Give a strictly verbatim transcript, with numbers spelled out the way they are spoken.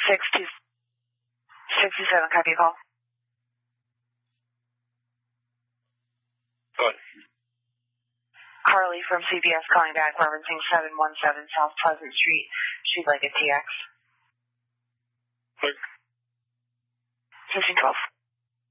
six two six two seven, copy call. Go ahead. Carly from C B S calling back, referencing seven one seven South Pleasant Street. She'd like a T X. Quick. fifteen twelve.